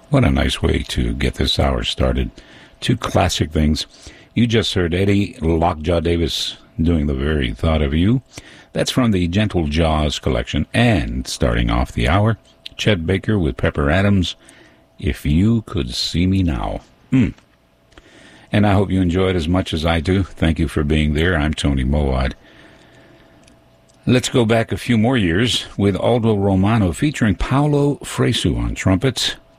What a nice way to get this hour started. Two classic things. You just heard Eddie Lockjaw Davis doing The Very Thought of You. That's from the Gentle Jaws collection. And starting off the hour, Chet Baker with Pepper Adams, If You Could See Me Now. And I hope you enjoy it as much as I do. Thank you for being there. I'm Tony Moad. Let's go back a few more years with Aldo Romano featuring Paolo Fresu on trumpets.